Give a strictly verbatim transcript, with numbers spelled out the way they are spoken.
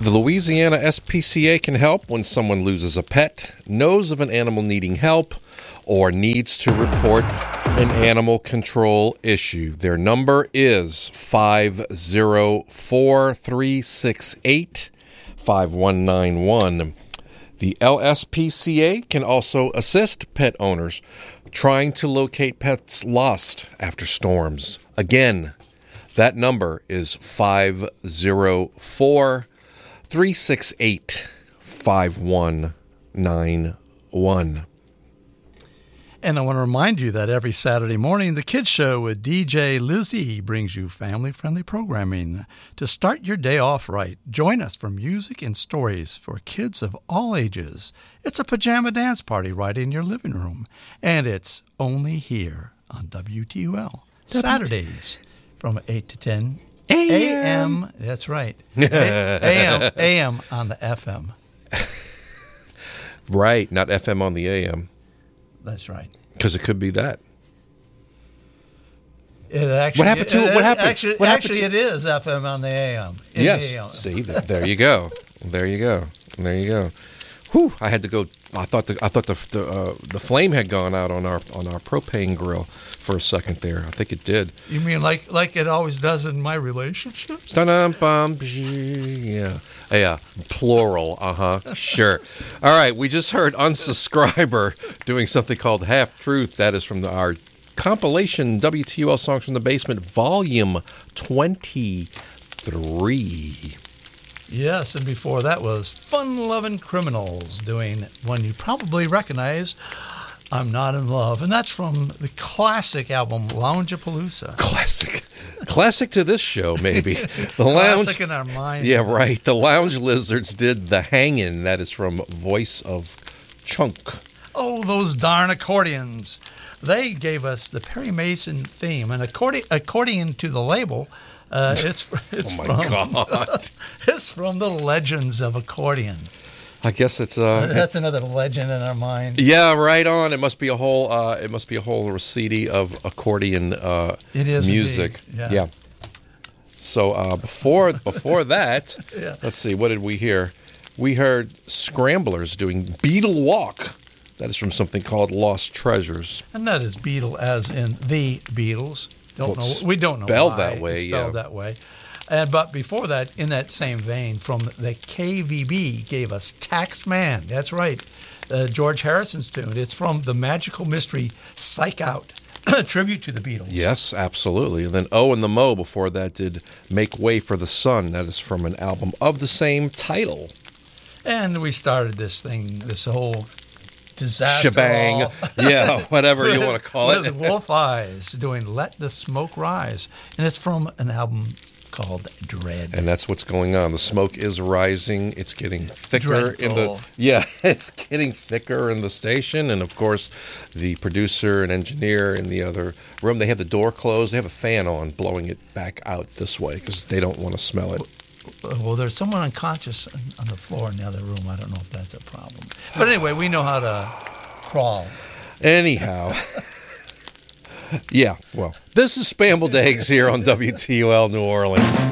The Louisiana S P C A can help when someone loses a pet, knows of an animal needing help, or needs to report an animal control issue. Their number is five zero four, three six eight, five one nine one. The L S P C A can also assist pet owners trying to locate pets lost after storms. Again, that number is five zero four, three six eight, five one nine one. And I want to remind you that every Saturday morning, the Kids Show with D J Lizzie brings you family-friendly programming to start your day off right. Join us for music and stories for kids of all ages. It's a pajama dance party right in your living room. And it's only here on W T U L. Saturdays from eight to ten A M. That's right. A M. A M on the F M. Right, not F M on the A M. That's right. Because it could be that. It actually, what happened to it? What happened? Actually, what actually happened it is F M on the A M. In yes. the A M. See, there you go. There you go. There you go. Whew! I had to go. I thought the I thought the the, uh, the flame had gone out on our on our propane grill for a second there. I think it did. You mean like like it always does in my relationships? Dun-dum-bum, yeah, yeah, plural. Uh huh. Sure. All right. We just heard Unsubscriber doing something called Half Truth. That is from the, our compilation W T U L Songs from the Basement, Volume twenty-three. Yes, and before that was Fun-Lovin' Criminals doing one you probably recognize, I'm Not in Love. And that's from the classic album, Lounge-a-Palooza. Classic. Classic to this show, maybe. The Classic lounge, in our mind. Yeah, right. The Lounge Lizards did The Hangin'. That is from Voice of Chunk. Oh, those darn accordions. They gave us the Perry Mason theme. And accordi- accordion to the label, uh, it's, it's, oh, my from, God. It's from the Legends of Accordion. I guess it's uh that's another legend in our mind. Yeah, right on. It must be a whole uh it must be a whole C D of accordion uh it is music. Yeah. yeah. So uh before before that, yeah. Let's see, what did we hear? We heard Scramblers doing Beetle Walk. That is from something called Lost Treasures. And that is Beatle as in the Beatles. Don't well, know we don't know spelled why that way, it's spelled yeah. that way. And, but before that, in that same vein, from the K V B gave us Taxed Man. That's right, uh, George Harrison's tune. It's from the Magical Mystery Psych Out, a tribute to the Beatles. Yes, absolutely. And then O and the Mo before that did Make Way for the Sun. That is from an album of the same title. And we started this thing, this whole disaster. Shebang. Yeah, whatever you want to call it. With Wolf Eyes doing Let the Smoke Rise. And it's from an album called Dread. And that's what's going on. The smoke is rising. It's getting thicker Dreadful. in the yeah, it's getting thicker in the station. And of course, the producer and engineer in the other room, they have the door closed. They have a fan on, blowing it back out this way because they don't want to smell it. Well, there's someone unconscious on the floor in the other room. I don't know if that's a problem. But anyway, we know how to crawl. Anyhow. Yeah, well, this is Spambled Eggs here on W T U L New Orleans.